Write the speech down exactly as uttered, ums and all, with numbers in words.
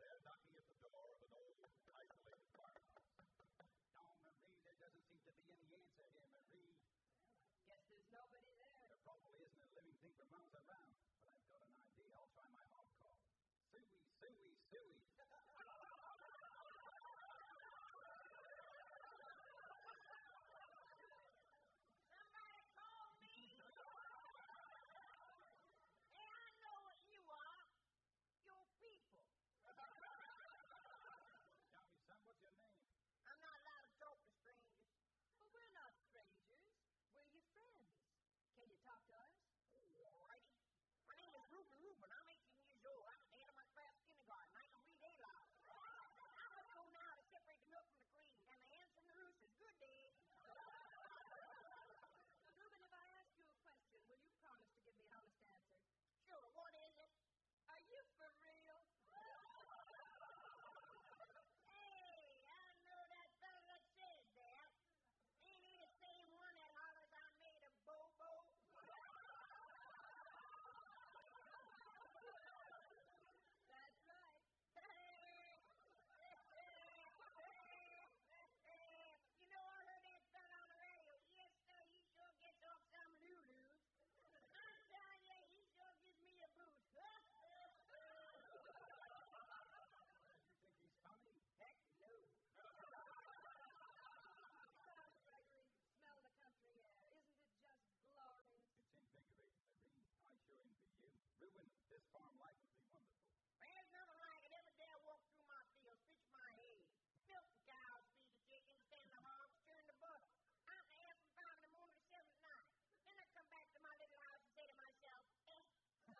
They're knocking at the door of an old, isolated farmhouse. No, Marie, there doesn't seem to be any answer here, Marie. Guess there's nobody there. There probably isn't a living thing for miles around, but I've got an idea. I'll try my home call. Suey, Suey, Suey. Somebody call me. Hey, I know what you are. You're people. Tell me, son, what's your name? I'm not allowed to talk to strangers. Well, we're not strangers. We're your friends. Can you talk to us?